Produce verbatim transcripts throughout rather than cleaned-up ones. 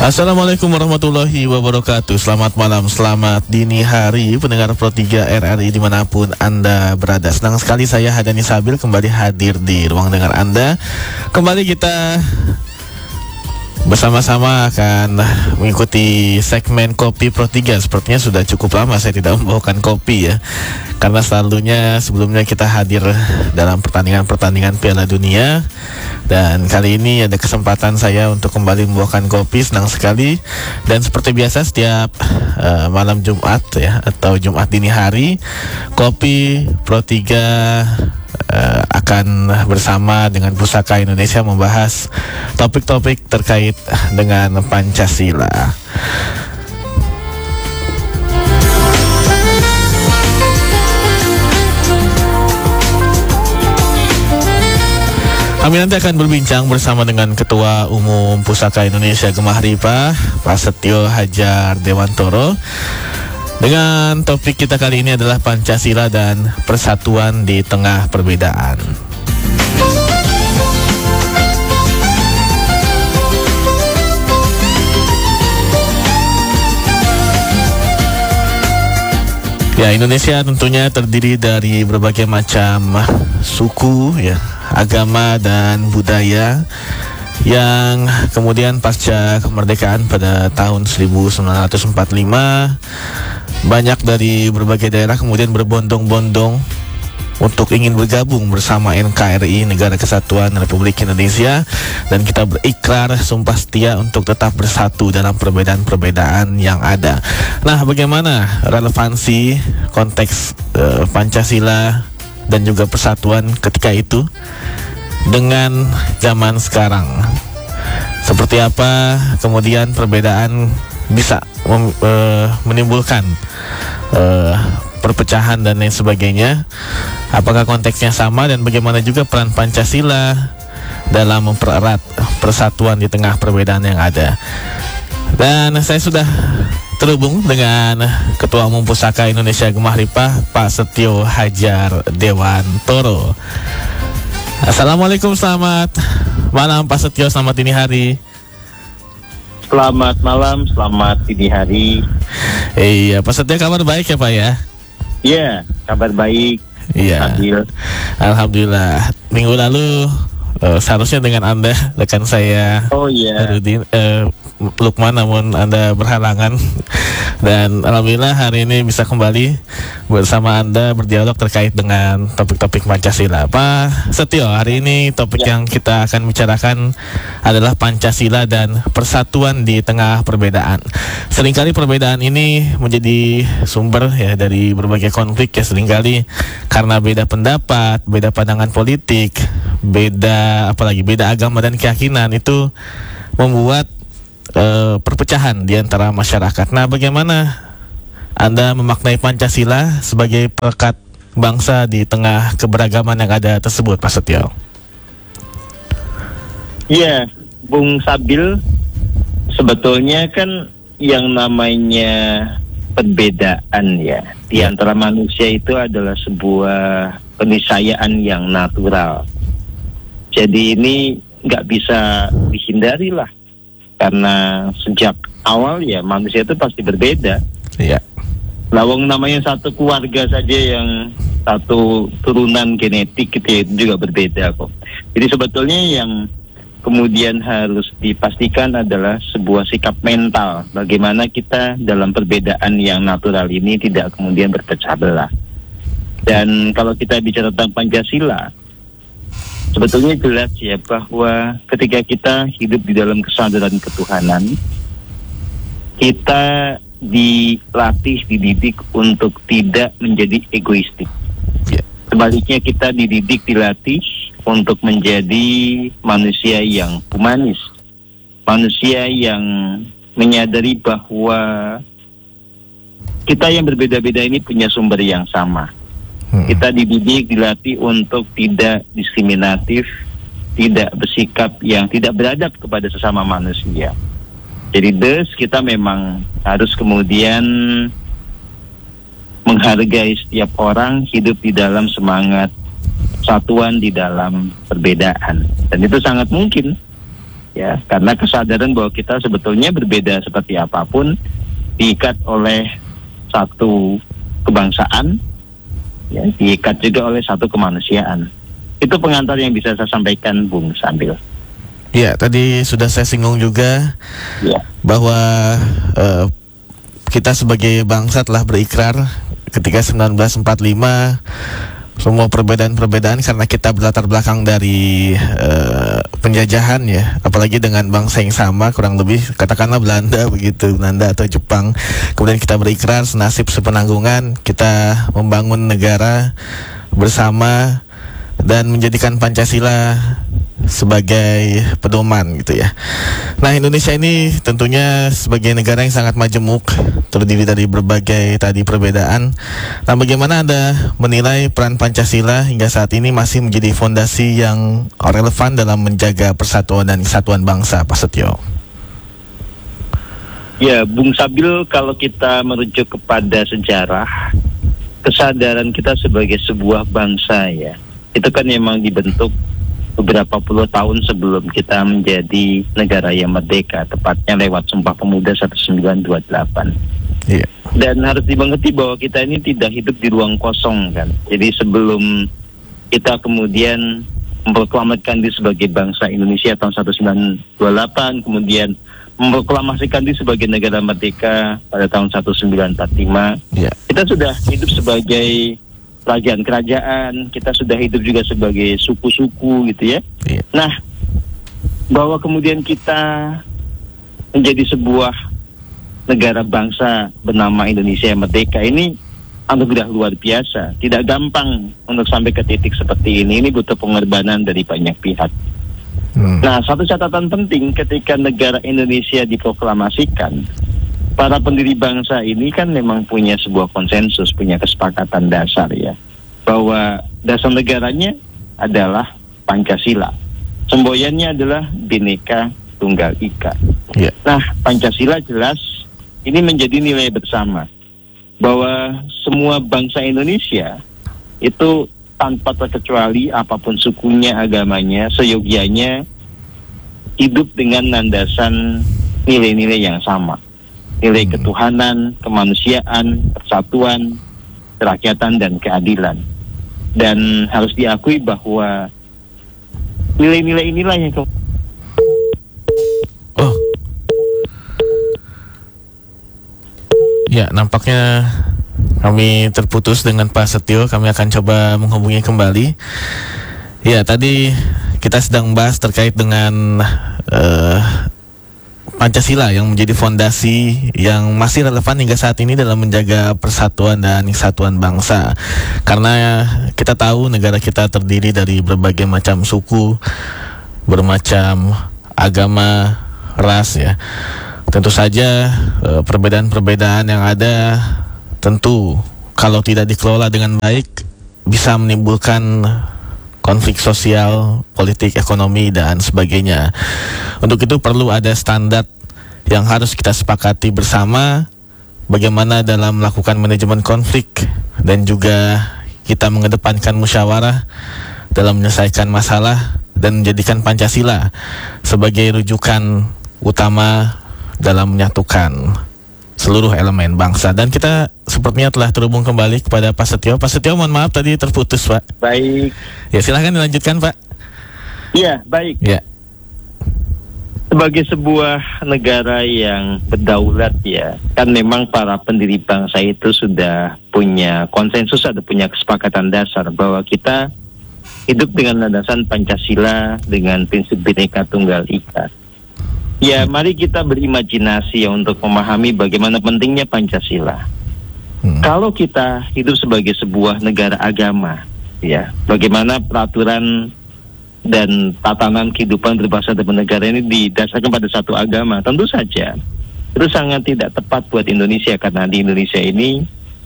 Assalamualaikum warahmatullahi wabarakatuh. Selamat malam, selamat dini hari pendengar Pro tiga R R I dimanapun Anda berada. Senang sekali saya Hadani Sabil kembali hadir di ruang dengar Anda. Kembali kita bersama-sama akan mengikuti segmen Kopi Pro tiga. Sepertinya sudah cukup lama saya tidak membawakan kopi ya, karena selalunya sebelumnya kita hadir dalam pertandingan-pertandingan Piala Dunia. Dan kali ini ada kesempatan saya untuk kembali membawakan kopi. Senang sekali. Dan seperti biasa setiap uh, malam Jumat ya, atau Jumat dini hari, Kopi Pro tiga uh, akan bersama dengan Pusaka Indonesia membahas topik-topik terkait dengan Pancasila. Kami nanti akan berbincang bersama dengan Ketua Umum Pusaka Indonesia Gemah Ripah, Pak Setio Hadjar Dewantoro. Dengan topik kita kali ini adalah Pancasila dan persatuan di tengah perbedaan. Ya, Indonesia tentunya terdiri dari berbagai macam suku, ya, agama dan budaya yang kemudian pasca kemerdekaan pada tahun seribu sembilan ratus empat puluh lima banyak dari berbagai daerah kemudian berbondong-bondong untuk ingin bergabung bersama N K R I, Negara Kesatuan Republik Indonesia, dan kita berikrar sumpah setia untuk tetap bersatu dalam perbedaan-perbedaan yang ada. Nah, bagaimana relevansi konteks uh, Pancasila dan juga persatuan ketika itu dengan zaman sekarang? Seperti apa kemudian perbedaan bisa mem, uh, menimbulkan uh, perpecahan dan lain sebagainya? Apakah konteksnya sama, dan bagaimana juga peran Pancasila dalam mempererat persatuan di tengah perbedaan yang ada? Dan saya sudah terhubung dengan Ketua Umum Pusaka Indonesia Gemah Ripah, Pak Setio Hadjar Dewantoro. Assalamualaikum, selamat malam Pak Setio, selamat dini hari. Selamat malam, selamat dini hari. Iya, Pak Setio, kabar baik ya Pak ya? Iya, kabar baik. Iya, alhamdulillah. Minggu lalu uh, seharusnya dengan Anda, rekan saya, oh iya, Rudin, uh, Lukman, namun Anda berhalangan. Dan alhamdulillah hari ini bisa kembali bersama Anda berdialog terkait dengan topik-topik Pancasila. Pak Setio, hari ini topik ya. yang kita akan bicarakan adalah Pancasila dan persatuan di tengah perbedaan. Seringkali perbedaan ini menjadi sumber ya dari berbagai konflik ya, seringkali karena beda pendapat, beda pandangan politik, beda apalagi beda agama dan keyakinan, itu membuat Uh, perpecahan di antara masyarakat. Nah, bagaimana Anda memaknai Pancasila sebagai perekat bangsa di tengah keberagaman yang ada tersebut, Pak Setio? Iya, Bung Sabil, sebetulnya kan yang namanya perbedaan ya di ya. antara manusia itu adalah sebuah keniscayaan yang natural. Jadi ini nggak bisa dihindari lah. Karena sejak awal ya manusia itu pasti berbeda. Iya. Lawang namanya satu keluarga saja yang satu turunan genetik gitu ya, itu juga berbeda kok. Jadi sebetulnya yang kemudian harus dipastikan adalah sebuah sikap mental. Bagaimana kita dalam perbedaan yang natural ini tidak kemudian berpecah belah. Dan kalau kita bicara tentang Pancasila, sebetulnya jelas ya bahwa ketika kita hidup di dalam kesadaran ketuhanan, kita dilatih, dididik untuk tidak menjadi egoistik. Yeah. Sebaliknya kita dididik, dilatih untuk menjadi manusia yang humanis, manusia yang menyadari bahwa kita yang berbeda-beda ini punya sumber yang sama. Kita dididik, dilatih untuk tidak diskriminatif, tidak bersikap yang tidak beradab kepada sesama manusia. Jadi des kita memang harus kemudian menghargai setiap orang, hidup di dalam semangat persatuan di dalam perbedaan. Dan itu sangat mungkin ya, karena kesadaran bahwa kita sebetulnya berbeda seperti apapun diikat oleh satu kebangsaan, ya, diikat juga oleh satu kemanusiaan. Itu pengantar yang bisa saya sampaikan, Bung Sambil. Ya, tadi sudah saya singgung juga ya. bahwa uh, kita sebagai bangsa telah berikrar ketika sembilan belas empat puluh lima semua perbedaan-perbedaan karena kita berlatar belakang dari uh, penjajahan ya, apalagi dengan bangsa yang sama kurang lebih katakanlah Belanda begitu, Belanda atau Jepang. Kemudian kita berikrar senasib sepenanggungan, kita membangun negara bersama dan menjadikan Pancasila sebagai pedoman gitu ya. Nah, Indonesia ini tentunya sebagai negara yang sangat majemuk, terdiri dari berbagai tadi perbedaan. Nah, bagaimana Anda menilai peran Pancasila hingga saat ini masih menjadi fondasi yang relevan dalam menjaga persatuan dan kesatuan bangsa, Pak Setio? Ya, Bung Sabil, kalau kita merujuk kepada sejarah, kesadaran kita sebagai sebuah bangsa ya, itu kan memang dibentuk beberapa puluh tahun sebelum kita menjadi negara yang merdeka, tepatnya lewat Sumpah Pemuda seribu sembilan ratus dua puluh delapan. Yeah. Dan harus dimengerti bahwa kita ini tidak hidup di ruang kosong kan. Jadi sebelum kita kemudian memproklamirkan diri sebagai bangsa Indonesia tahun seribu sembilan ratus dua puluh delapan, kemudian memproklamasikan diri sebagai negara merdeka pada tahun seribu sembilan ratus empat puluh lima, yeah. Kita sudah hidup sebagai kerajaan-kerajaan, kita sudah hidup juga sebagai suku-suku gitu ya. Yeah. Nah, bahwa kemudian kita menjadi sebuah negara bangsa bernama Indonesia yang merdeka ini anugerah luar biasa. Tidak gampang untuk sampai ke titik seperti ini. Ini butuh pengorbanan dari banyak pihak. Hmm. Nah, satu catatan penting ketika negara Indonesia diproklamasikan, para pendiri bangsa ini kan memang punya sebuah konsensus, punya kesepakatan dasar ya, bahwa dasar negaranya adalah Pancasila. Semboyannya adalah Bhinneka Tunggal Ika. Yeah. Nah, Pancasila jelas ini menjadi nilai bersama, bahwa semua bangsa Indonesia itu tanpa terkecuali apapun sukunya, agamanya, seyogianya hidup dengan landasan nilai-nilai yang sama. Nilai ketuhanan, kemanusiaan, persatuan, kerakyatan, dan keadilan. Dan harus diakui bahwa nilai-nilai inilah yang ke- Oh. Ya, nampaknya kami terputus dengan Pak Setio. Kami akan coba menghubungi kembali. Ya, tadi kita sedang membahas terkait dengan uh, Pancasila yang menjadi fondasi yang masih relevan hingga saat ini dalam menjaga persatuan dan kesatuan bangsa. Karena kita tahu negara kita terdiri dari berbagai macam suku, bermacam agama, ras ya. Tentu saja perbedaan-perbedaan yang ada tentu kalau tidak dikelola dengan baik bisa menimbulkan konflik sosial, politik, ekonomi, dan sebagainya. Untuk itu perlu ada standar yang harus kita sepakati bersama, bagaimana dalam melakukan manajemen konflik, dan juga kita mengedepankan musyawarah dalam menyelesaikan masalah, dan menjadikan Pancasila sebagai rujukan utama dalam menyatukan seluruh elemen bangsa. Dan kita sepertinya telah terhubung kembali kepada Pak Setio. Pak Setio, mohon maaf tadi terputus, Pak. Baik. Ya, silahkan dilanjutkan, Pak. Iya, baik. Ya. Sebagai sebuah negara yang berdaulat ya, kan memang para pendiri bangsa itu sudah punya konsensus, ada punya kesepakatan dasar bahwa kita hidup dengan landasan Pancasila dengan prinsip Bhinneka Tunggal Ika. Ya, mari kita berimajinasi ya untuk memahami bagaimana pentingnya Pancasila. Hmm. Kalau kita hidup sebagai sebuah negara agama, ya, bagaimana peraturan dan tatanan kehidupan berbangsa dan bernegara ini didasarkan pada satu agama? Tentu saja itu sangat tidak tepat buat Indonesia, karena di Indonesia ini,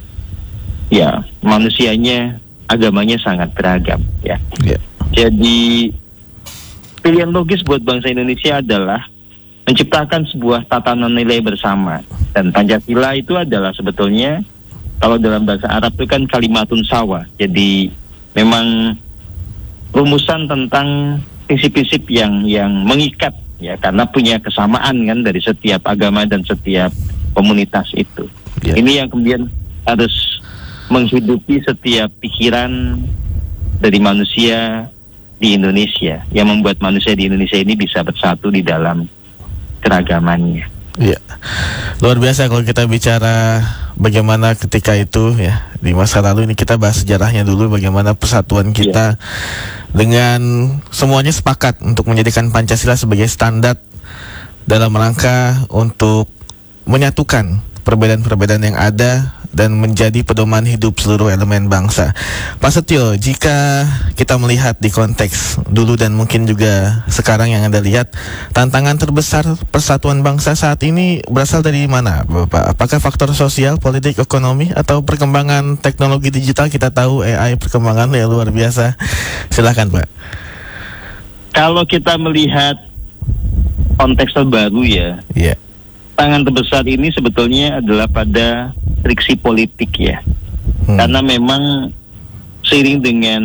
ya, manusianya, agamanya sangat beragam, ya. Yeah. Jadi pilihan logis buat bangsa Indonesia adalah menciptakan sebuah tatanan nilai bersama. Dan Pancasila itu adalah sebetulnya, kalau dalam bahasa Arab itu kan kalimatun sawa. Jadi memang rumusan tentang prinsip-prinsip yang yang mengikat ya, karena punya kesamaan kan dari setiap agama dan setiap komunitas itu. Ya. Ini yang kemudian harus menghidupi setiap pikiran dari manusia di Indonesia, yang membuat manusia di Indonesia ini bisa bersatu di dalam keragamannya. Iya, luar biasa kalau kita bicara bagaimana ketika itu ya di masa lalu. Ini kita bahas sejarahnya dulu, bagaimana persatuan kita ya, dengan semuanya sepakat untuk menjadikan Pancasila sebagai standar dalam rangka untuk menyatukan perbedaan-perbedaan yang ada dan menjadi pedoman hidup seluruh elemen bangsa. Pak Setio, jika kita melihat di konteks dulu dan mungkin juga sekarang yang Anda lihat, tantangan terbesar persatuan bangsa saat ini berasal dari mana, Bapak? Apakah faktor sosial, politik, ekonomi, atau perkembangan teknologi digital? Kita tahu A I perkembangan yang luar biasa. Silakan, Pak. Kalau kita melihat konteks terbaru ya, yeah. tantangan terbesar ini sebetulnya adalah pada friksi politik ya, hmm. karena memang seiring dengan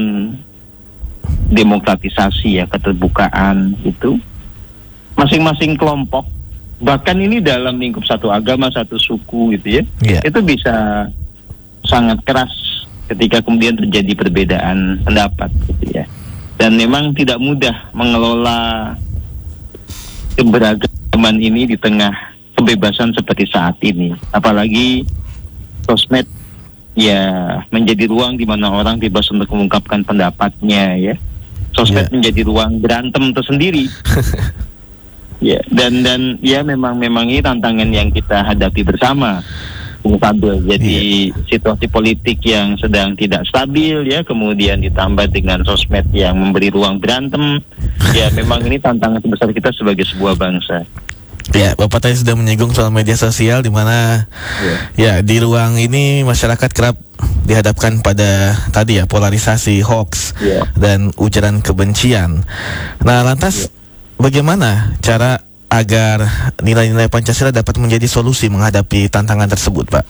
demokratisasi ya, keterbukaan itu, masing-masing kelompok, bahkan ini dalam lingkup satu agama, satu suku gitu ya, yeah. itu bisa sangat keras ketika kemudian terjadi perbedaan pendapat gitu ya, dan memang tidak mudah mengelola keberagaman ini di tengah kebebasan seperti saat ini, apalagi sosmed ya menjadi ruang di mana orang bebas untuk mengungkapkan pendapatnya ya. Sosmed yeah. menjadi ruang berantem tersendiri. ya, dan dan ya memang memang ini tantangan yang kita hadapi bersama. Bung Fadil. Jadi yeah. situasi politik yang sedang tidak stabil ya, kemudian ditambah dengan sosmed yang memberi ruang berantem. ya memang ini tantangan terbesar kita sebagai sebuah bangsa. Ya, Bapak tadi sudah menyinggung soal media sosial, di mana yeah. ya di ruang ini masyarakat kerap dihadapkan pada tadi ya polarisasi, hoax yeah. dan ujaran kebencian. Nah, lantas yeah. bagaimana cara agar nilai-nilai Pancasila dapat menjadi solusi menghadapi tantangan tersebut, Pak?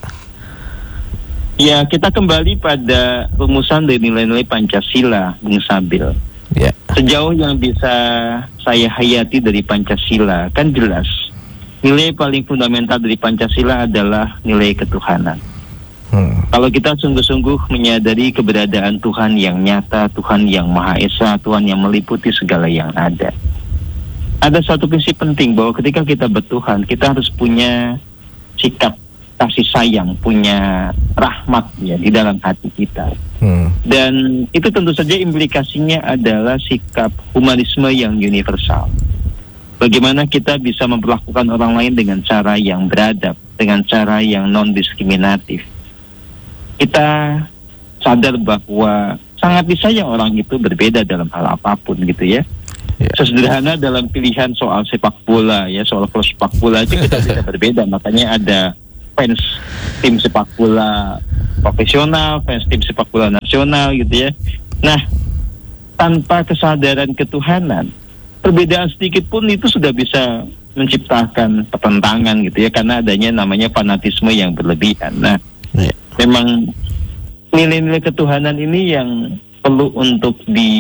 Ya, kita kembali pada rumusan dari nilai-nilai Pancasila, Bung Sabil. Ya. Sejauh yang bisa saya hayati dari Pancasila, kan jelas nilai paling fundamental dari Pancasila adalah nilai ketuhanan. Hmm. Kalau kita sungguh-sungguh menyadari keberadaan Tuhan yang nyata, Tuhan yang Maha Esa, Tuhan yang meliputi segala yang ada, ada satu prinsip penting bahwa ketika kita bertuhan, kita harus punya sikap kasih sayang, punya rahmat ya di dalam hati kita. Hmm. Dan itu tentu saja implikasinya adalah sikap humanisme yang universal. Bagaimana kita bisa memperlakukan orang lain dengan cara yang beradab, dengan cara yang non-diskriminatif. Kita sadar bahwa sangat disayang orang itu berbeda dalam hal apapun gitu ya. Yeah. Sesederhana dalam pilihan soal sepak bola ya, soal klub sepak bola aja kita bisa berbeda. Makanya ada fans tim sepak bola profesional, fans tim sepak bola nasional gitu ya. Nah, tanpa kesadaran ketuhanan, perbedaan sedikit pun itu sudah bisa menciptakan pertentangan gitu ya, karena adanya namanya fanatisme yang berlebihan. Nah, yeah. memang nilai-nilai ketuhanan ini yang perlu untuk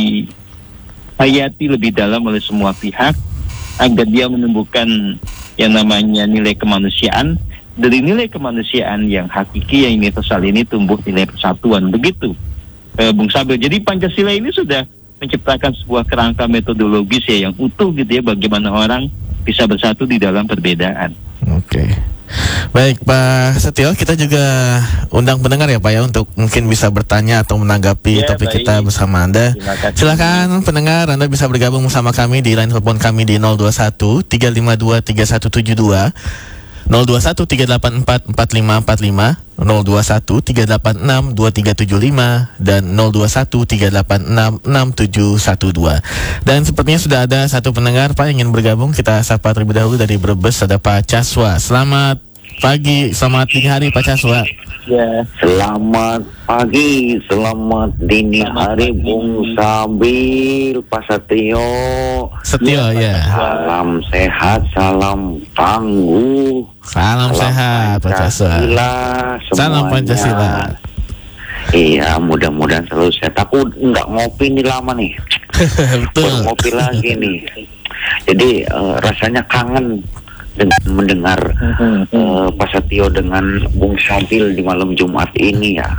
dihayati lebih dalam oleh semua pihak agar dia menumbuhkan yang namanya nilai kemanusiaan. Dari nilai kemanusiaan yang hakiki, yang universal ini tumbuh nilai persatuan. Begitu, eh, Bung Sabil. Jadi Pancasila ini sudah menciptakan sebuah kerangka metodologis ya yang utuh gitu ya, bagaimana orang bisa bersatu di dalam perbedaan. Oke. Okay. Baik, Pak Setio, kita juga undang pendengar ya Pak ya, untuk mungkin bisa bertanya atau menanggapi ya, topik baik. Kita bersama Anda. Silakan pendengar, Anda bisa bergabung bersama kami di line telepon kami di nol dua satu tiga lima dua tiga satu tujuh dua. nol dua satu tiga delapan empat empat lima empat lima, nol dua satu tiga delapan enam dua tiga tujuh lima, dan nol dua satu tiga delapan enam enam tujuh satu dua. Dan sepertinya sudah ada satu pendengar Pak yang ingin bergabung. Kita sapa terlebih dahulu dari Brebes, ada Pak Caswa. Selamat pagi, selamat dini hari Pak Caswa. Ya, selamat pagi, selamat dini hari Bung Sabil, Pak Setio. Setio ya. Salam sehat, salam tangguh. Salam, salam sehat Pak Caswa. Salam Pancasila. Iya, mudah-mudahan selalu sehat. Aku nggak ngopi nih lama nih. Betul. Ngopi lagi nih. Jadi uh, rasanya kangen dengan mendengar uh, Pak Setio dengan Bung Sabil di malam Jumat ini ya.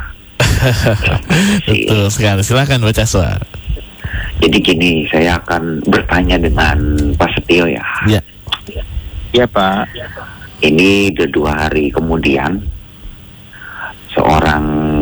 Betul sekali. Silakan Pak Caswa. Jadi gini, saya akan bertanya dengan Pak Setio ya. Ya. Ya Pak. Ini udah dua hari kemudian seorang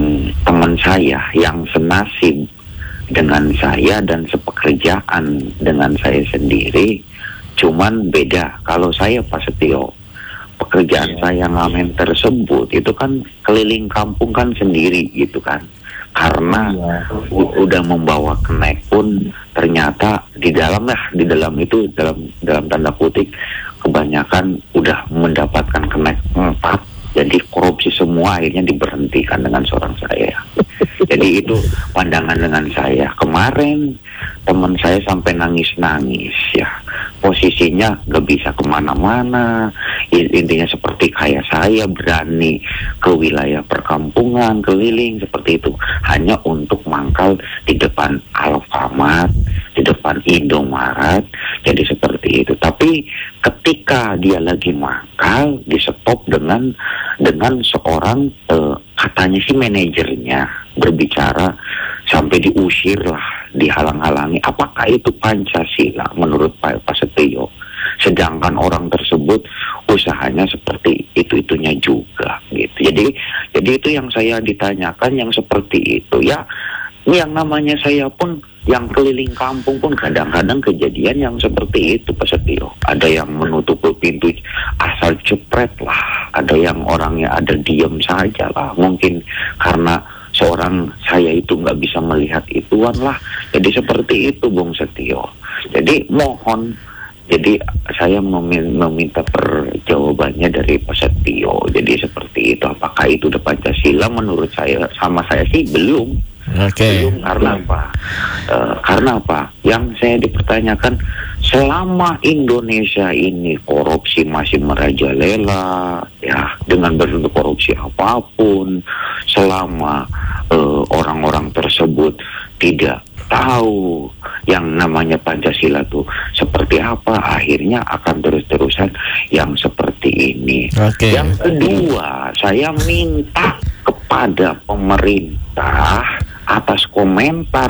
teman saya yang senasib dengan saya dan sepekerjaan dengan saya sendiri, cuman beda. Kalau saya Pak Setio, pekerjaan saya ngamen tersebut itu kan keliling kampung kan sendiri gitu kan. Karena u- udah membawa kenek pun ternyata di dalam lah, di dalam itu dalam dalam tanda kutip kebanyakan udah mendapatkan kenek empat. Jadi korupsi semua akhirnya diberhentikan dengan seorang saya. Jadi itu pandangan dengan saya. Kemarin teman saya sampai nangis-nangis ya. Posisinya gak bisa kemana-mana. Intinya seperti kayak saya berani ke wilayah perkampungan, keliling seperti itu. Hanya untuk mangkal di depan Alfamart, di depan Indomaret. Jadi seperti itu. Tapi ketika dia lagi mangkal, di stop dengan dengan seorang eh, katanya si manajernya berbicara sampai diusir lah, dihalang-halangi. Apakah itu Pancasila menurut Pak Pak Setio? Sedangkan orang tersebut usahanya seperti itu-itunya juga gitu. Jadi jadi itu yang saya ditanyakan yang seperti itu ya. Yang namanya saya pun yang keliling kampung pun kadang-kadang kejadian yang seperti itu Pak Setio. Ada yang menutup pintu asal cepret lah, ada yang orangnya ada diam saja lah, mungkin karena seorang saya itu nggak bisa melihat ituan lah. Jadi seperti itu Bung Setio. Jadi mohon, jadi saya memin- meminta perjawabannya dari Pak Setio. Jadi seperti itu, apakah itu udah Pancasila? Menurut saya, sama saya sih belum. Oke. Okay. Belum, karena apa? Uh, karena apa? Yang saya dipertanyakan, selama Indonesia ini korupsi masih merajalela, ya dengan bentuk korupsi apapun, selama uh, orang-orang tersebut tidak tahu yang namanya Pancasila tuh seperti apa, akhirnya akan terus-terusan yang seperti ini. Okay. Yang kedua, saya minta kepada pemerintah atas komentar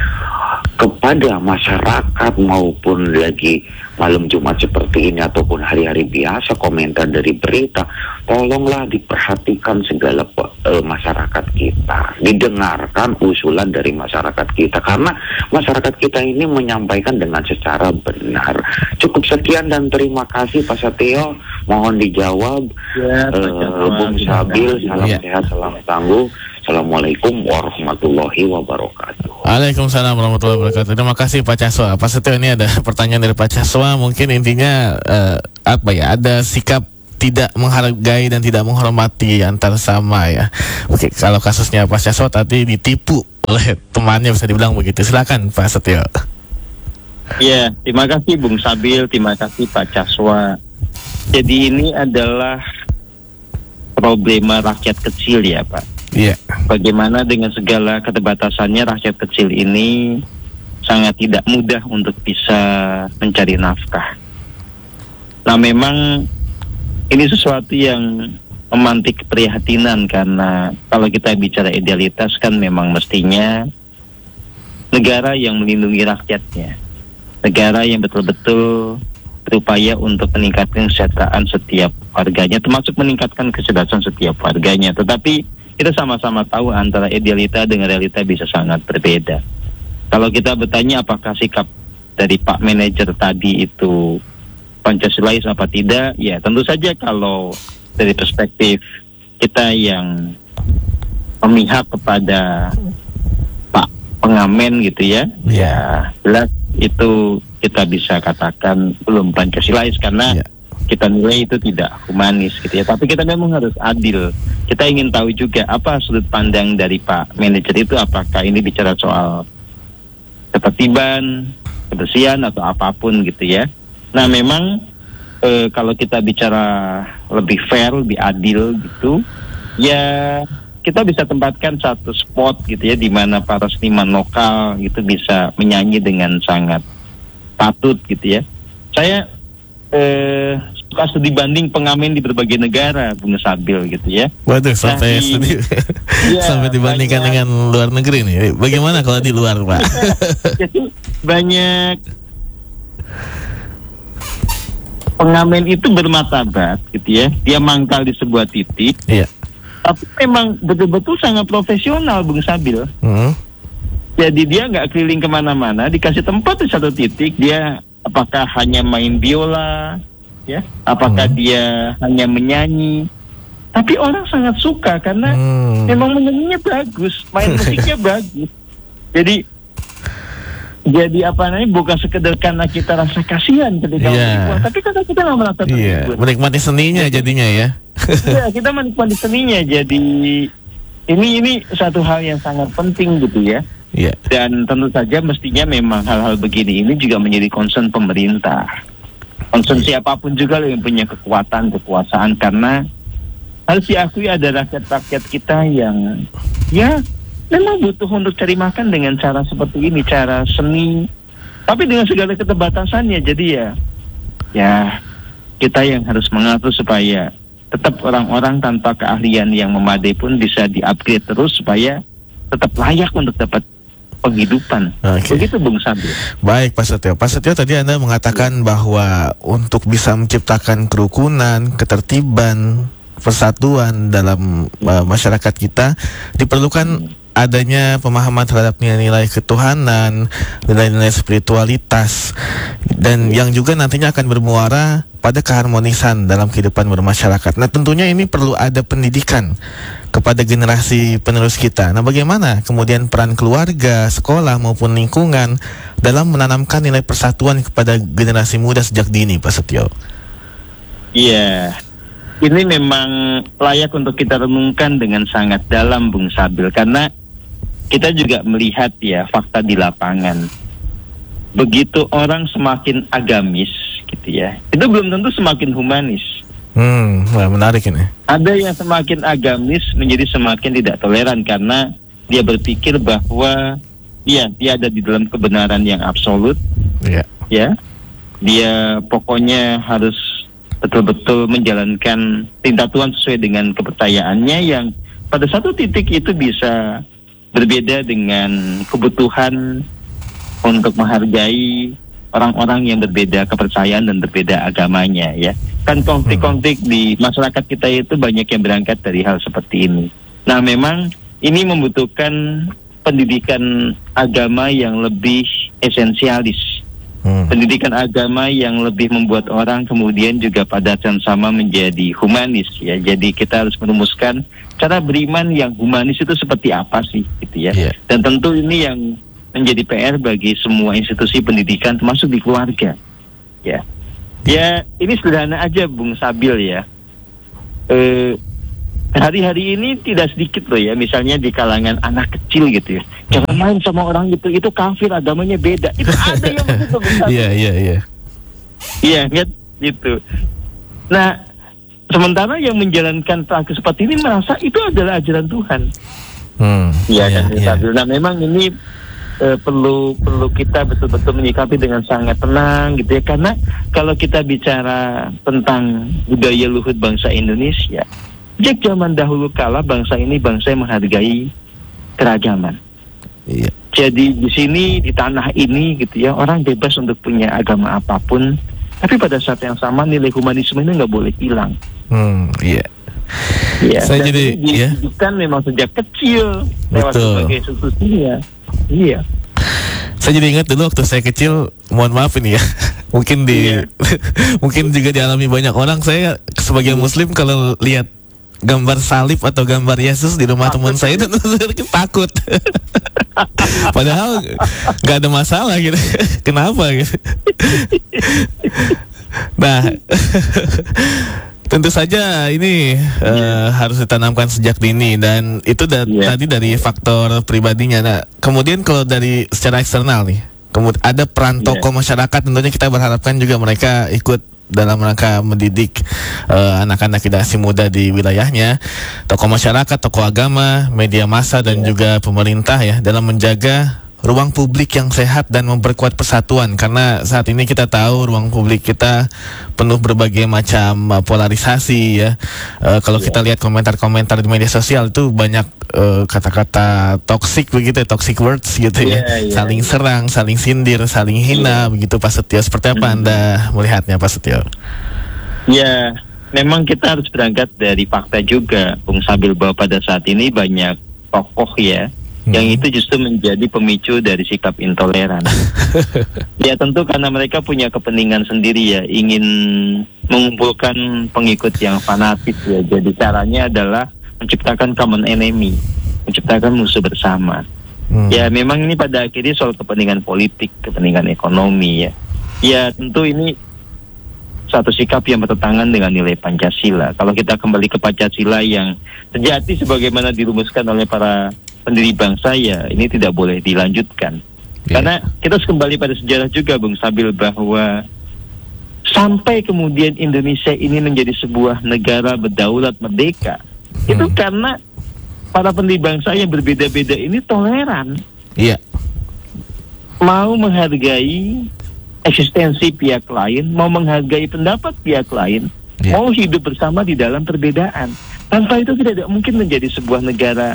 kepada masyarakat maupun lagi malam Jumat seperti ini ataupun hari-hari biasa, komentar dari berita, tolonglah diperhatikan segala uh, masyarakat kita, didengarkan usulan dari masyarakat kita, karena masyarakat kita ini menyampaikan dengan secara benar. Cukup sekian dan terima kasih Pak Setio, mohon dijawab. Ya, uh, Bung Sabil, salam ya. sehat, salam tangguh. Assalamualaikum warahmatullahi wabarakatuh. Waalaikumsalam warahmatullahi wabarakatuh. Terima kasih Pak Caswa. Pak Setio, ini ada pertanyaan dari Pak Caswa. Mungkin intinya uh, apa ya? Ada sikap tidak menghargai dan tidak menghormati antar sama ya. Oke, kalau kasusnya Pak Caswa tadi ditipu oleh temannya, bisa dibilang begitu. Silakan Pak Setio. Ya, terima kasih Bung Sabil, terima kasih Pak Caswa. Jadi ini adalah problema rakyat kecil ya Pak. Iya. Bagaimana dengan segala keterbatasannya rakyat kecil ini sangat tidak mudah untuk bisa mencari nafkah. Nah memang ini sesuatu yang memantik keprihatinan, karena kalau kita bicara idealitas kan memang mestinya negara yang melindungi rakyatnya, negara yang betul-betul berupaya untuk meningkatkan kesejahteraan setiap warganya, termasuk meningkatkan kecerdasan setiap warganya. Tetapi kita sama-sama tahu antara idealita dengan realita bisa sangat berbeda. Kalau kita bertanya apakah sikap dari Pak Manajer tadi itu Pancasilais apa tidak, ya tentu saja kalau dari perspektif kita yang memihak kepada Pak Pengamen gitu ya, ya jelas itu kita bisa katakan belum Pancasilais, karena ya. Kita nilai itu tidak humanis gitu ya. Tapi kita memang harus adil. Kita ingin tahu juga apa sudut pandang dari Pak Manajer itu, apakah ini bicara soal ketertiban, kebersihan atau apapun gitu ya. Nah memang e, kalau kita bicara lebih fair, lebih adil gitu, ya kita bisa tempatkan satu spot gitu ya, di mana para seniman lokal itu bisa menyanyi dengan sangat patut gitu ya. saya eh, suka studi banding pengamen di berbagai negara, Bung Sabil gitu ya. Waduh, sampai Nah, studi, iya, sampai dibandingkan banyak. dengan luar negeri nih. Bagaimana kalau di luar, Pak? Jadi banyak pengamen itu bermartabat gitu ya. Dia mangkal di sebuah titik. Iya. Tapi memang betul-betul sangat profesional, Bung Sabil. Hmm. Jadi dia nggak keliling kemana-mana, dikasih tempat di satu titik, dia apakah hanya main biola, ya, apakah Hmm. dia hanya menyanyi. Tapi orang sangat suka karena Hmm. memang menyanyinya bagus, main musiknya bagus. Jadi jadi apa namanya, bukan sekedar karena kita rasa kasihan ketika Iya. yeah. tapi karena kita nggak merasa Iya, terhibur. menikmati seninya jadinya ya. Iya, kita menikmati seninya. Jadi ini ini satu hal yang sangat penting gitu ya. Iya. Dan tentu saja mestinya memang hal-hal begini ini juga menjadi concern pemerintah. Concern siapapun juga yang punya kekuatan, kekuasaan, karena harus diakui ada rakyat-rakyat kita yang ya memang butuh untuk cari makan dengan cara seperti ini, cara seni, tapi dengan segala keterbatasannya. Jadi ya, ya kita yang harus mengatur supaya tetap orang-orang tanpa keahlian yang memadai pun bisa di-upgrade terus supaya tetap layak untuk dapat penghidupan. Oke. Begitu Bung Sabil. Baik, Pak Setio. Pak Setio, tadi Anda mengatakan bahwa untuk bisa menciptakan kerukunan, ketertiban, persatuan dalam uh, masyarakat kita diperlukan adanya pemahaman terhadap nilai-nilai ketuhanan, nilai-nilai spiritualitas, dan yang juga nantinya akan bermuara pada keharmonisan dalam kehidupan bermasyarakat. Nah, tentunya ini perlu ada pendidikan kepada generasi penerus kita. Nah, bagaimana kemudian peran keluarga, sekolah maupun lingkungan dalam menanamkan nilai persatuan kepada generasi muda sejak dini, Pak Setio? Iya, ini memang layak untuk kita renungkan dengan sangat dalam, Bung Sabil, karena kita juga melihat ya fakta di lapangan. Begitu orang semakin agamis gitu ya, itu belum tentu semakin humanis. Hmm, wah, menarik ini. Ada yang semakin agamis menjadi semakin tidak toleran karena dia berpikir bahwa ya dia ada di dalam kebenaran yang absolut. Iya. Ya, dia pokoknya harus betul-betul menjalankan perintah Tuhan sesuai dengan kepercayaannya yang pada satu titik itu bisa berbeda dengan kebutuhan untuk menghargai orang-orang yang berbeda kepercayaan dan berbeda agamanya ya. Kan konflik-konflik di masyarakat kita itu banyak yang berangkat dari hal seperti ini. Nah, memang ini membutuhkan pendidikan agama yang lebih esensialis. Hmm. Pendidikan agama yang lebih membuat orang kemudian juga pada dan sama menjadi humanis ya. Jadi kita harus merumuskan cara beriman yang humanis itu seperti apa sih gitu ya. Yeah. Dan tentu ini yang menjadi P R bagi semua institusi pendidikan termasuk di keluarga. Ya. Ya, ini sederhana aja Bung Sabil ya. Eh hari-hari ini tidak sedikit loh ya, misalnya di kalangan anak kecil gitu ya. Jangan main sama orang itu, itu kafir, agamanya beda. Itu ada yang begitu, Bung Sabil. Iya, iya, iya. Iya, kan gitu. Nah, sementara yang menjalankan praktik seperti ini merasa itu adalah ajaran Tuhan. Hmm. Iya, iya, kan, iya. Sabil. Nah, memang ini eh, perlu perlu kita betul-betul menyikapi dengan sangat tenang gitu ya. Karena kalau kita bicara tentang budaya luhur bangsa Indonesia, sejak zaman dahulu kala bangsa ini bangsa yang menghargai keragaman. Iya. Jadi di sini, di tanah ini gitu ya, orang bebas untuk punya agama apapun, tapi pada saat yang sama nilai humanisme ini nggak boleh hilang. Hmm, iya. Ya, Saya dan jadi, ini ya. dididikan memang sejak kecil lewat Betul. berbagai institusinya. Iya. Saya jadi ingat dulu waktu saya kecil, mohon maaf ini ya, mungkin di, Iya. mungkin juga dialami banyak orang. Saya sebagai Muslim kalau lihat gambar salib atau gambar Yesus di rumah teman saya itu takut. Padahal nggak ada masalah gitu. Kenapa gitu? Nah, tentu saja ini uh, harus ditanamkan sejak dini dan itu da- Yeah. tadi dari faktor pribadinya. Nah, kemudian kalau dari secara eksternal nih, kemudian ada peran Yeah. tokoh masyarakat, tentunya kita berharapkan juga mereka ikut dalam rangka mendidik uh, anak-anak generasi muda di wilayahnya, tokoh masyarakat, tokoh agama, media massa dan Yeah. juga pemerintah ya dalam menjaga ruang publik yang sehat dan memperkuat persatuan, karena saat ini kita tahu ruang publik kita penuh berbagai macam uh, polarisasi ya. Uh, kalau yeah. kita lihat komentar-komentar di media sosial itu banyak uh, kata-kata toxic begitu, toxic words gitu yeah, ya, yeah, saling yeah. serang, saling sindir, saling hina yeah. begitu Pak Setio. Seperti apa mm-hmm. Anda melihatnya Pak Setio? Ya, memang kita harus berangkat dari fakta juga, Bung Sabil, bahwa pada saat ini banyak tokoh ya Hmm. yang itu justru menjadi pemicu dari sikap intoleran. Ya tentu karena mereka punya kepentingan sendiri ya, ingin mengumpulkan pengikut yang fanatik ya. Jadi caranya adalah menciptakan common enemy, menciptakan musuh bersama. Hmm. Ya memang ini pada akhirnya soal kepentingan politik, kepentingan ekonomi ya. Ya tentu ini satu sikap yang bertentangan dengan nilai Pancasila. Kalau kita kembali ke Pancasila yang sejati sebagaimana dirumuskan oleh para pendiri bangsa, ya ini tidak boleh dilanjutkan. Yeah. Karena kita harus kembali pada sejarah juga, Bung Sabil, bahwa sampai kemudian Indonesia ini menjadi sebuah negara berdaulat merdeka, hmm. itu karena para pendiri bangsa yang berbeda-beda ini toleran. Iya. Yeah. Mau menghargai eksistensi pihak lain, mau menghargai pendapat pihak lain, yeah. mau hidup bersama di dalam perbedaan. Tanpa itu tidak mungkin menjadi sebuah negara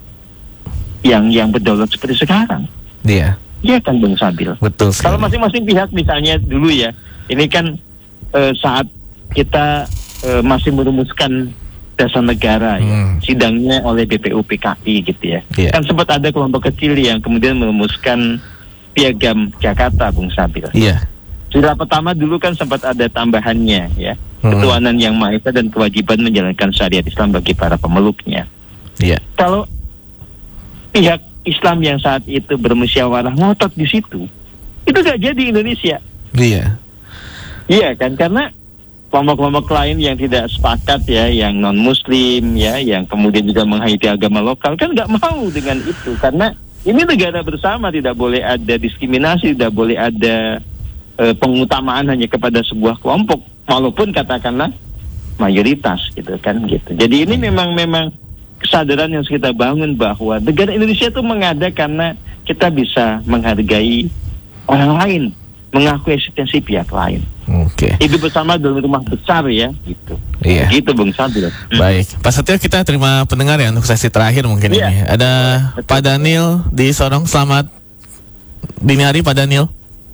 yang yang berdaulat seperti sekarang. Iya. Iya kan Bung Sabil. Betul sekali. Kalau masing-masing pihak misalnya dulu ya, ini kan e, saat kita e, masih merumuskan dasar negara, hmm. ya, sidangnya oleh B P U P K I gitu ya. Yeah. Kan sempat ada kelompok kecil yang kemudian merumuskan Piagam Jakarta, Bung Sabil. Iya. Sila pertama dulu kan sempat ada tambahannya ya, hmm. ketuhanan yang Maha Esa dan kewajiban menjalankan syariat Islam bagi para pemeluknya. Iya. Kalau pihak Islam yang saat itu bermusyawarah ngotot di situ, itu gak jadi Indonesia. Iya. Iya kan, karena kelompok-kelompok lain yang tidak sepakat ya, yang non Muslim ya, yang kemudian juga menghayati agama lokal kan gak mau dengan itu, karena ini negara bersama, tidak boleh ada diskriminasi, tidak boleh ada e, pengutamaan hanya kepada sebuah kelompok, walaupun katakanlah mayoritas gitu kan gitu. Jadi ini memang memang kesadaran yang harus kita bangun bahwa negara Indonesia itu mengada karena kita bisa menghargai orang lain, mengakui eksistensi pihak lain. Oke. Okay. Hidup bersama dalam rumah besar ya, gitu. Iya. Gitu Bung Sabil. Baik, Pak Setio, kita terima pendengar ya untuk sesi terakhir mungkin iya. ini. Ada betul. Pak Daniel di Sorong. Selamat dini hari Pak Daniel.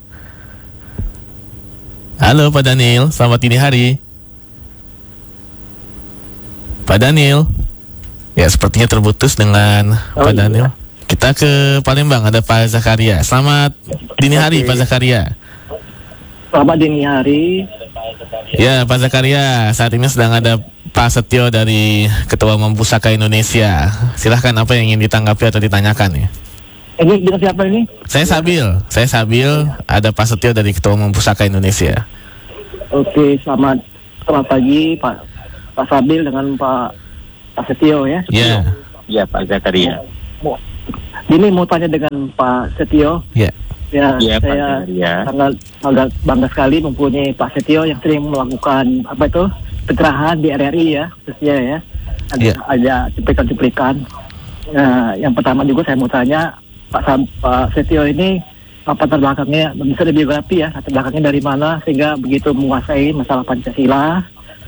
Halo Pak Daniel, selamat dini hari. Pak Daniel. Ya, sepertinya terputus dengan oh, Pak Daniel. Iya. Kita ke Palembang, ada Pak Zakaria. Selamat dini hari Pak Zakaria. Selamat dini hari. Ya Pak Zakaria, saat ini sedang ada Pak Setio dari Ketua Umum Pusaka Indonesia. Silahkan, apa yang ingin ditanggapi atau ditanyakan ya? Ini dengan siapa ini? Saya Sabil. Saya Sabil, ada Pak Setio dari Ketua Umum Pusaka Indonesia. Oke, selamat selamat pagi Pak Pak Sabil dengan Pak Pak Setio ya. Iya. Iya Pak Zakaria. Ini mau tanya dengan Pak Setio. Iya. Ya, ya, saya sangat sangat bangga sekali mempunyai Pak Setio yang sering melakukan apa itu pencerahan di R R I ya, khususnya ya. Ada, ya. ada cuplikan-cuplikan. Nah, yang pertama juga saya mau tanya Pak Sam, Pak Setio ini apa latar belakangnya, bisa biografi ya, latar belakangnya dari mana sehingga begitu menguasai masalah Pancasila.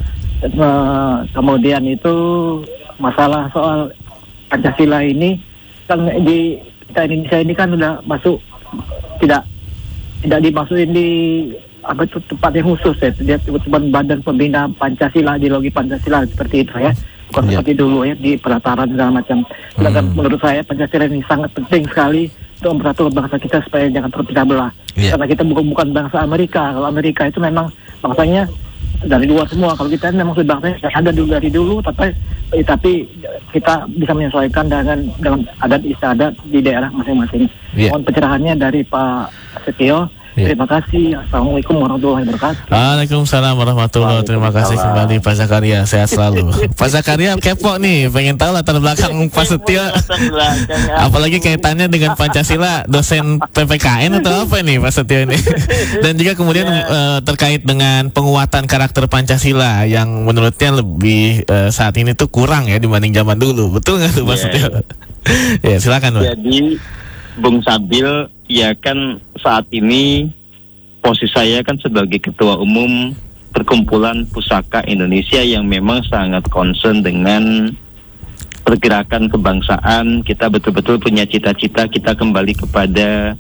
Uh, kemudian itu masalah soal Pancasila ini kan di kita Indonesia ini kan udah masuk tidak tidak dimasukin di apa itu tempat yang khusus ya, dia cuma Badan Pembina Pancasila, ideologi Pancasila seperti itu ya, bukan yeah. seperti dulu ya di peraturan segala macam. Sedangkan hmm. menurut saya Pancasila ini sangat penting sekali untuk mempersatukan bangsa kita supaya jangan terpecah belah. Yeah. Karena kita bukan bukan bangsa Amerika. Kalau Amerika itu memang bangsanya dari luar semua. Kalau kita memang sudah bangsanya ada dulu dari dulu, tapi eh, tapi kita bisa menyesuaikan dengan dengan adat istiadat di daerah masing-masing. Yeah. Mohon pencerahannya dari Pak Setio. Yeah. Terima kasih. Assalamualaikum warahmatullahi wabarakatuh. Waalaikumsalam warahmatullahi wabarakatuh. Terima kasih kembali Pak Zakaria. Sehat selalu. Pak Zakaria kepo nih, pengen tahu latar belakang Pak Setio. Apalagi kaitannya dengan Pancasila, dosen P P K N atau apa nih Pak Setio ini? Dan juga kemudian yeah. uh, terkait dengan penguatan karakter Pancasila yang menurutnya lebih uh, saat ini tuh kurang ya dibanding zaman dulu. Betul nggak tuh Pak yeah. Setio? Ya silakan Pak. Jadi Bung Sabil, ya kan saat ini posisi saya kan sebagai Ketua Umum Perkumpulan Pusaka Indonesia yang memang sangat concern dengan pergerakan kebangsaan. Kita betul-betul punya cita-cita kita kembali kepada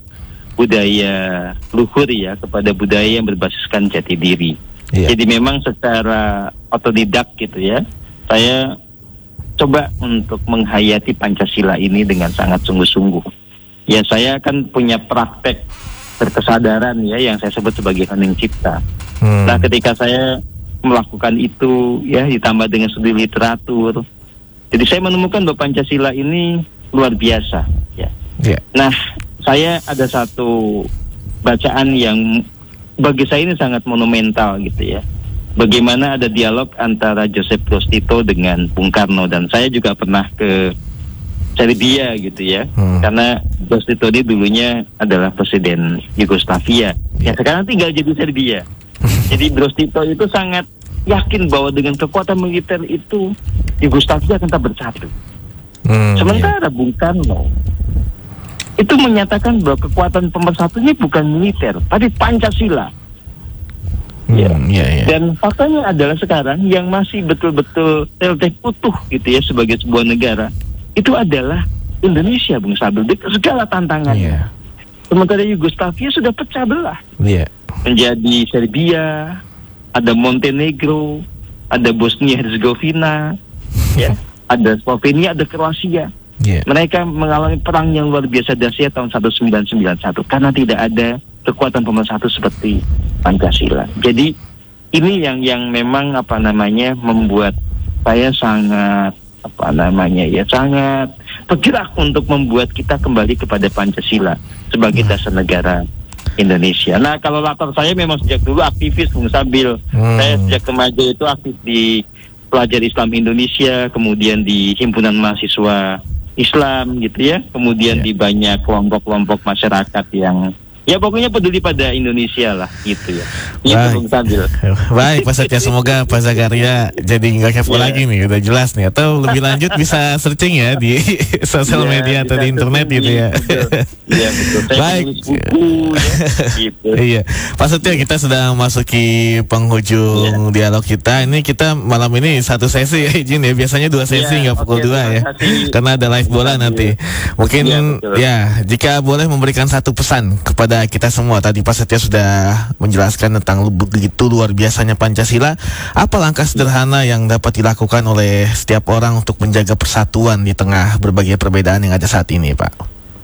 budaya luhur ya, kepada budaya yang berbasiskan jati diri. Yeah. Jadi memang secara otodidak gitu ya, saya coba untuk menghayati Pancasila ini dengan sangat sungguh-sungguh. Ya, saya kan punya praktek berkesadaran ya yang saya sebut sebagai hening cipta. Hmm. Nah, ketika saya melakukan itu ya ditambah dengan studi literatur, jadi saya menemukan bahwa Pancasila ini luar biasa ya. Yeah. Nah, saya ada satu bacaan yang bagi saya ini sangat monumental gitu ya. Bagaimana ada dialog antara Joseph Broz Tito dengan Bung Karno, dan saya juga pernah ke Serbia gitu ya. Hmm. Karena Broz Tito ini dulunya adalah presiden Yugoslavia. Ya, sekarang tinggal jadi Serbia. Jadi Broz Tito itu sangat yakin bahwa dengan kekuatan militer itu Yugoslavia akan tetap bersatu. Hmm, Sementara yeah. Bung Karno itu menyatakan bahwa kekuatan pemersatunya bukan militer, tapi Pancasila. Hmm, ya. Yeah, yeah. Dan faktanya adalah sekarang yang masih betul-betul relatif utuh gitu ya sebagai sebuah negara, itu adalah Indonesia, Bung Sabil, dengan segala tantangannya. Yeah. Sementara Yugoslavia sudah pecah belah. Yeah. Menjadi Serbia, ada Montenegro, ada Bosnia Herzegovina, ya, ada Slovenia, ada Kroasia. Yeah. Mereka mengalami perang yang luar biasa dahsyat tahun seribu sembilan ratus sembilan puluh satu karena tidak ada kekuatan pemersatu seperti Pancasila. Jadi ini yang yang memang apa namanya membuat saya sangat apa namanya ya sangat bergerak untuk membuat kita kembali kepada Pancasila sebagai dasar negara Indonesia. Nah, kalau latar saya memang sejak dulu aktivis, Bung Sabil. Hmm. Saya sejak remaja itu aktif di Pelajar Islam Indonesia, kemudian di Himpunan Mahasiswa Islam gitu ya, kemudian yeah. di banyak kelompok-kelompok masyarakat yang ya pokoknya peduli pada Indonesia lah gitu ya. Itu Bung Sabil. Baik, Pak Setia, semoga Pak Zakaria jadi nggak kepo yeah. lagi nih, udah jelas nih. Atau lebih lanjut bisa searching ya di sosial yeah, media atau di internet gitu ya. Iya betul. Saya baik. Buku, ya, gitu. Iya, Pak Setia, kita sudah masuki penghujung yeah. dialog kita. Ini kita malam ini satu sesi ya, izin ya. Biasanya dua sesi nggak yeah, pukul okay, dua ya, kasih. Karena ada live bola nanti. Mungkin yeah, ya, jika boleh memberikan satu pesan kepada kita semua. Tadi Pak Setia sudah menjelaskan tentang begitu luar biasanya Pancasila. Apa langkah sederhana yang dapat dilakukan oleh setiap orang untuk menjaga persatuan di tengah berbagai perbedaan yang ada saat ini, Pak?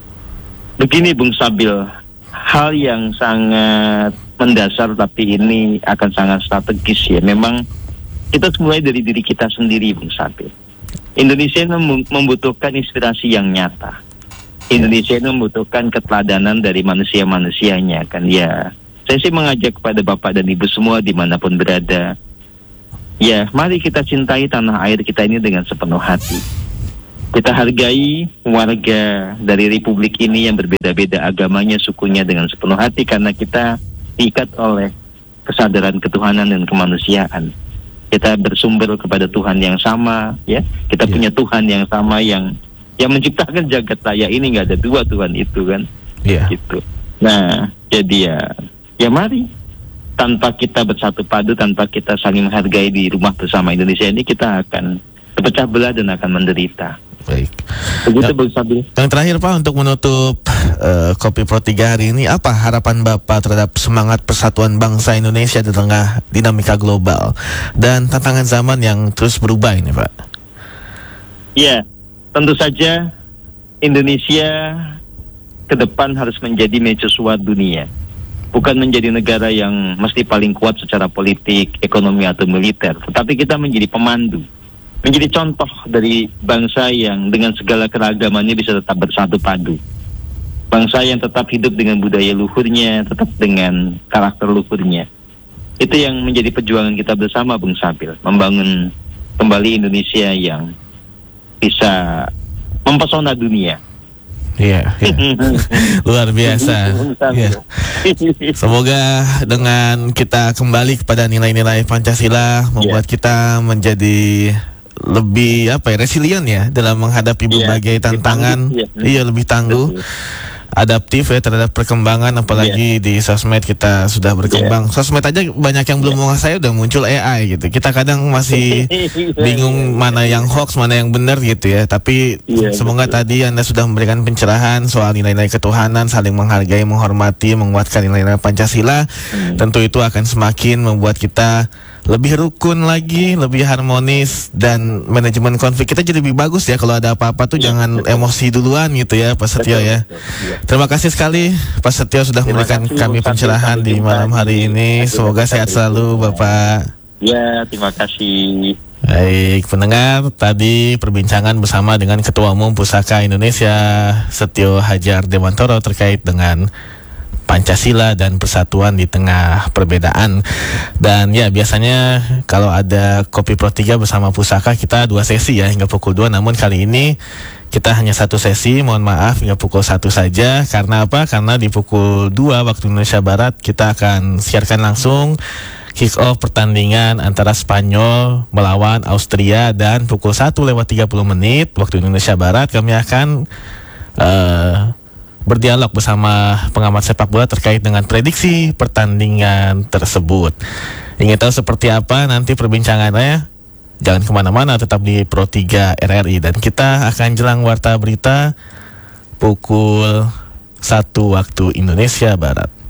Begini, Bung Sabil, hal yang sangat mendasar tapi ini akan sangat strategis ya. Memang kita mulai dari diri kita sendiri, Bung Sabil. Indonesia membutuhkan inspirasi yang nyata. Indonesia ini membutuhkan keteladanan dari manusia-manusianya kan ya. Saya sih mengajak kepada Bapak dan Ibu semua dimanapun berada, ya mari kita cintai tanah air kita ini dengan sepenuh hati. Kita hargai warga dari Republik ini yang berbeda-beda agamanya, sukunya dengan sepenuh hati, karena kita diikat oleh kesadaran ketuhanan dan kemanusiaan. Kita bersumber kepada Tuhan yang sama ya. Kita yeah. punya Tuhan yang sama yang yang menciptakan jagat raya ini, nggak ada dua Tuhan itu kan, yeah. gitu. Nah, jadi ya, ya mari tanpa kita bersatu padu, tanpa kita saling menghargai di rumah bersama Indonesia ini, kita akan terpecah belah dan akan menderita. Baik. Begitu, Bung Sabil. Yang terakhir, Pak, untuk menutup uh, Kopi Pro tiga hari ini, apa harapan Bapak terhadap semangat persatuan bangsa Indonesia di tengah dinamika global dan tantangan zaman yang terus berubah ini, Pak? Iya. Tentu saja Indonesia ke depan harus menjadi mercusuar dunia. Bukan menjadi negara yang mesti paling kuat secara politik, ekonomi atau militer, tetapi kita menjadi pemandu, menjadi contoh dari bangsa yang dengan segala keragamannya bisa tetap bersatu padu. Bangsa yang tetap hidup dengan budaya luhurnya, tetap dengan karakter luhurnya. Itu yang menjadi perjuangan kita bersama, Bung Sabil, membangun kembali Indonesia yang bisa mempesona dunia. Iya, yeah, yeah. Luar biasa. Yeah. Semoga dengan kita kembali kepada nilai-nilai Pancasila membuat yeah. kita menjadi lebih apa ya resilient ya dalam menghadapi berbagai yeah. tantangan. Yeah. Iya, lebih tangguh. adaptif ya terhadap perkembangan, apalagi yeah. di sosmed kita sudah berkembang. Yeah. Sosmed aja banyak yang belum menguasai udah muncul A I gitu. Kita kadang masih bingung mana yang hoax, mana yang benar gitu ya. Tapi yeah, semoga betul. Tadi Anda sudah memberikan pencerahan soal nilai-nilai ketuhanan, saling menghargai, menghormati, menguatkan nilai-nilai Pancasila. Hmm. Tentu itu akan semakin membuat kita lebih rukun lagi, lebih harmonis, dan manajemen konflik kita jadi lebih bagus ya. Kalau ada apa-apa tuh ya, jangan betul. emosi duluan gitu ya Pak Setio betul, ya. Betul, ya. Terima kasih sekali Pak Setio sudah Terima memberikan kasih, kami pencerahan di malam hari ini. Semoga sehat selalu Bapak. Ya, terima kasih. Baik pendengar, tadi perbincangan bersama dengan Ketua Umum Pusaka Indonesia Setio Hadjar Dewantoro terkait dengan Pancasila dan persatuan di tengah perbedaan. Dan ya biasanya kalau ada Kopi Pro tiga bersama Pusaka kita dua sesi ya hingga pukul dua. Namun kali ini kita hanya satu sesi, mohon maaf hingga pukul satu saja. Karena apa? Karena di pukul dua waktu Indonesia Barat kita akan siarkan langsung kick off pertandingan antara Spanyol melawan Austria. Dan pukul satu lewat tiga puluh menit waktu Indonesia Barat kami akan uh, berdialog bersama pengamat sepak bola terkait dengan prediksi pertandingan tersebut. Ingin tahu seperti apa nanti perbincangannya? Jangan kemana-mana, tetap di Pro tiga R R I. Dan kita akan jelang warta berita pukul satu waktu Indonesia Barat.